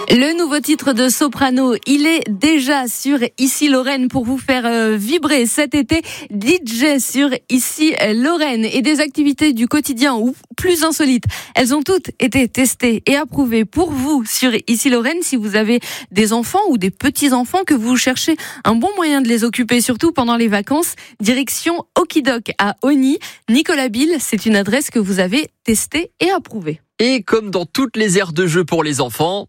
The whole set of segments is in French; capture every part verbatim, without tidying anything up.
Le nouveau titre de Soprano, il est déjà sur Ici Lorraine pour vous faire euh, vibrer cet été. D J sur Ici Lorraine et des activités du quotidien ou plus insolites. Elles ont toutes été testées et approuvées pour vous sur Ici Lorraine. Si vous avez des enfants ou des petits-enfants que vous cherchez un bon moyen de les occuper, surtout pendant les vacances, direction Okidok à Osny. Nicolas Bill, c'est une adresse que vous avez testée et approuvée. Et comme dans toutes les aires de jeu pour les enfants,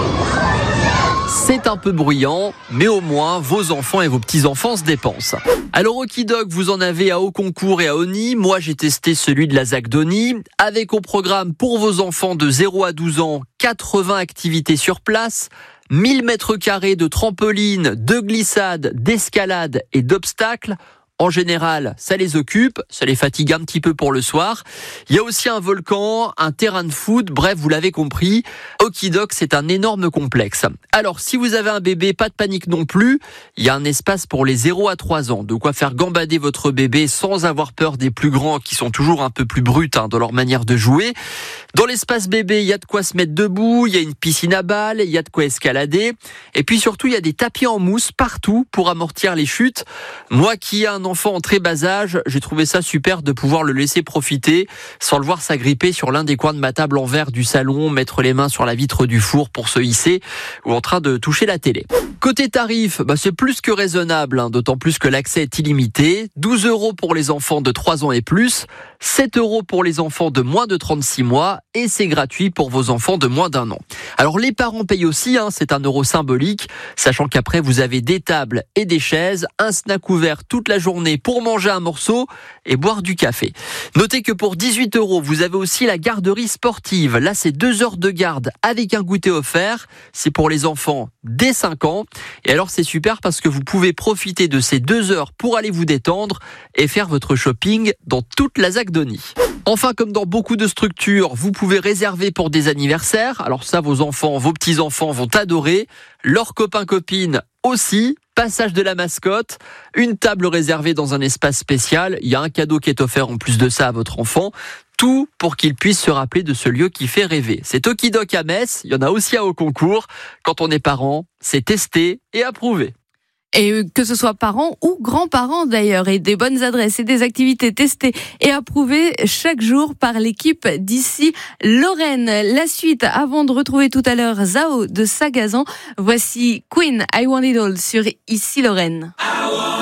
c'est un peu bruyant, mais au moins vos enfants et vos petits-enfants se dépensent. Alors Okidok, vous en avez à Auconcourt et à Osny. Moi, j'ai testé celui de la Z A C d'Osny. Avec au programme pour vos enfants de zéro à douze ans, quatre-vingts activités sur place, mille mètres carrés de trampoline, de glissade, d'escalade et d'obstacles. En général, ça les occupe, ça les fatigue un petit peu pour le soir. Il y a aussi un volcan, un terrain de foot, bref, vous l'avez compris, Okidok, c'est un énorme complexe. Alors, si vous avez un bébé, pas de panique non plus, il y a un espace pour les zéro à trois ans, de quoi faire gambader votre bébé sans avoir peur des plus grands qui sont toujours un peu plus bruts hein, dans leur manière de jouer. Dans l'espace bébé, il y a de quoi se mettre debout, il y a une piscine à balles, il y a de quoi escalader, et puis surtout, il y a des tapis en mousse partout pour amortir les chutes. Moi qui ai un enfant en très bas âge, j'ai trouvé ça super de pouvoir le laisser profiter sans le voir s'agripper sur l'un des coins de ma table en verre du salon, mettre les mains sur la vitre du four pour se hisser ou en train de toucher la télé. Côté tarif, bah c'est plus que raisonnable, hein, d'autant plus que l'accès est illimité. douze euros pour les enfants de trois ans et plus, sept euros pour les enfants de moins de trente-six mois et c'est gratuit pour vos enfants de moins d'un an. Alors les parents payent aussi, hein, c'est un euro symbolique, sachant qu'après vous avez des tables et des chaises, un snack ouvert toute la journée pour manger un morceau et boire du café. Notez que pour dix-huit euros, vous avez aussi la garderie sportive. Là, c'est deux heures de garde avec un goûter offert. C'est pour les enfants dès cinq ans. Et alors, c'est super parce que vous pouvez profiter de ces deux heures pour aller vous détendre et faire votre shopping dans toute la Z A C d'Osny. Enfin, comme dans beaucoup de structures, vous pouvez réserver pour des anniversaires. Alors ça, vos enfants, vos petits-enfants vont adorer. Leurs copains-copines aussi. Passage de la mascotte, une table réservée dans un espace spécial. Il y a un cadeau qui est offert en plus de ça à votre enfant. Tout pour qu'il puisse se rappeler de ce lieu qui fait rêver. C'est Okidok à Metz, il y en a aussi à Auconcourt. Quand on est parent, c'est testé et approuvé. Et que ce soit parents ou grands-parents d'ailleurs, et des bonnes adresses et des activités testées et approuvées chaque jour par l'équipe d'Ici Lorraine. La suite, avant de retrouver tout à l'heure Zao de Sagazan, voici Queen, I Want It All sur Ici Lorraine.